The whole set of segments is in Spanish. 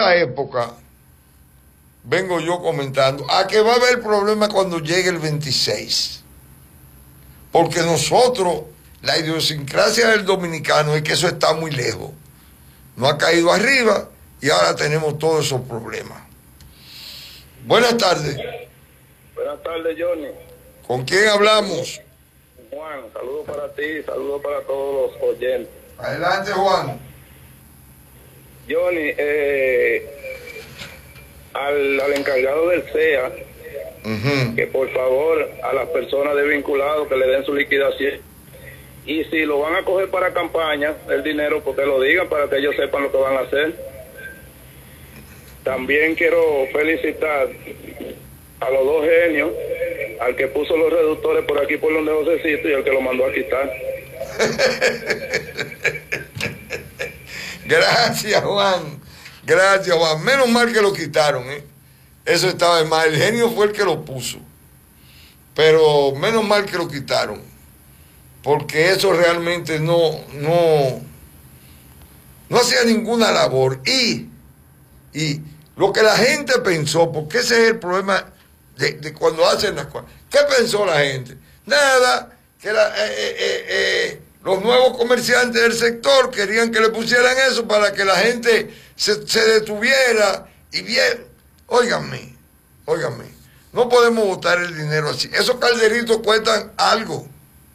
la época, vengo yo comentando, a que va a haber problema cuando llegue el 26. Porque nosotros, la idiosincrasia del dominicano es que eso está muy lejos. No ha caído arriba y ahora tenemos todos esos problemas. Buenas tardes. Buenas tardes, Johnny. ¿Con quién hablamos? Juan, saludos para ti, saludos para todos los oyentes. Adelante, Juan. Johnny, al encargado del CEA, que por favor a las personas desvinculadas que le den su liquidación. Y si lo van a coger para campaña, el dinero, pues que lo digan para que ellos sepan lo que van a hacer. También quiero felicitar a los dos genios, al que puso los reductores por aquí por donde Josecito y al que lo mandó a quitar. Gracias, Juan. Gracias, Juan. Menos mal que lo quitaron, ¿eh? Eso estaba de mal. El genio fue el que lo puso. Pero menos mal que lo quitaron. Porque eso realmente no hacía ninguna labor. Y lo que la gente pensó, porque ese es el problema de cuando hacen las cosas. ¿Qué pensó la gente? Nada, que los nuevos comerciantes del sector querían que le pusieran eso para que la gente se detuviera y viera. Óiganme, no podemos botar el dinero así. Esos calderitos cuestan algo.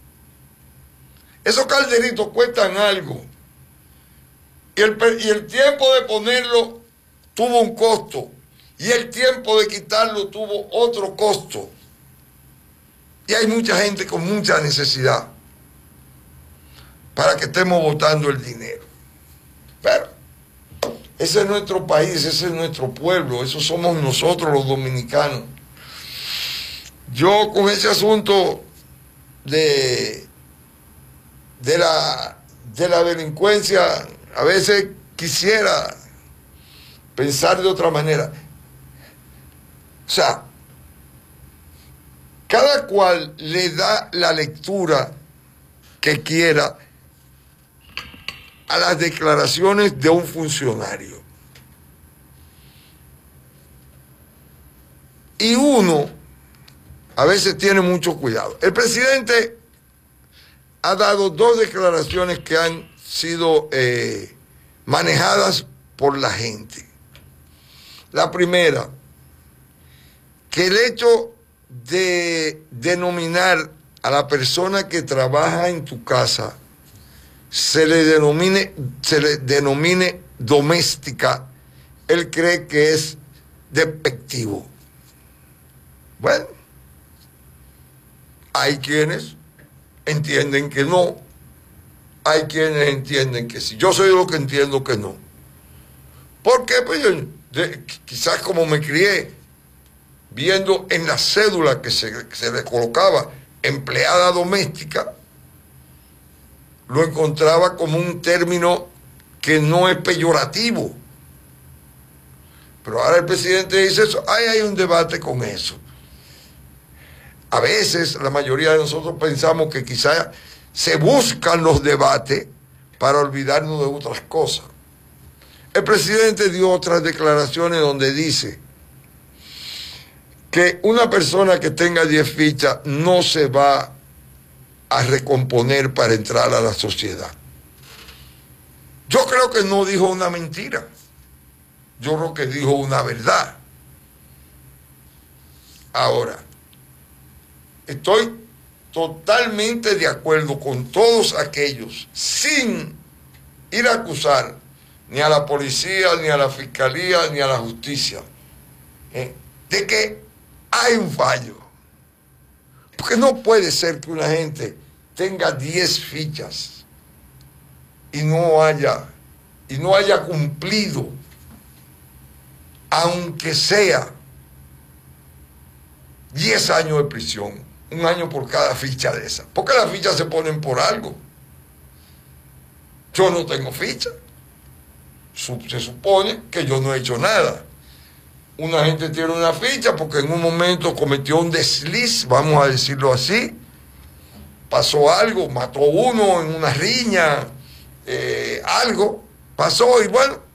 Esos calderitos cuestan algo. Y el tiempo de ponerlo tuvo un costo. Y el tiempo de quitarlo tuvo otro costo. Y hay mucha gente con mucha necesidad para que estemos botando el dinero. Pero ese es nuestro país, ese es nuestro pueblo, esos somos nosotros los dominicanos. Yo con ese asunto de la delincuencia, a veces quisiera pensar de otra manera. O sea, cada cual le da la lectura que quiera a las declaraciones de un funcionario. Y uno a veces tiene mucho cuidado. El presidente ha dado dos declaraciones que han sido manejadas por la gente. La primera, que el hecho de denominar a la persona que trabaja en tu casa se le denomine doméstica, él cree que es despectivo. Bueno, hay quienes entienden que no, hay quienes entienden que sí. Yo soy de los que entiendo que no. ¿Por qué? Pues yo, quizás como me crié, viendo en la cédula que se le colocaba empleada doméstica, lo encontraba como un término que no es peyorativo. Pero ahora el presidente dice eso, hay un debate con eso. A veces la mayoría de nosotros pensamos que quizás se buscan los debates para olvidarnos de otras cosas. El presidente dio otras declaraciones donde dice que una persona que tenga 10 fichas no se va a recomponer para entrar a la sociedad. Yo creo que no dijo una mentira. Yo creo que dijo una verdad. Ahora, estoy totalmente de acuerdo con todos aquellos, sin ir a acusar ni a la policía, ni a la fiscalía, ni a la justicia, de que hay un fallo. Porque no puede ser que una gente tenga 10 fichas y no haya cumplido, aunque sea 10 años de prisión, 1 año por cada ficha de esa. Porque las fichas se ponen por algo. Yo no tengo ficha. Se supone que yo no he hecho nada. Una gente tiene una ficha porque en un momento cometió un desliz, vamos a decirlo así, pasó algo, mató uno en una riña, algo pasó y bueno,